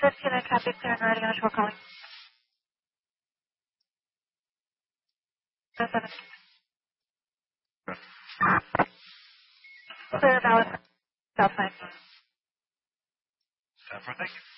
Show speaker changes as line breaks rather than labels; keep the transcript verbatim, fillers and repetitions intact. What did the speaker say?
fifteen, I copy clear and writing on shore calling. seven. Clear valid. South nine.
Stanford, thank you.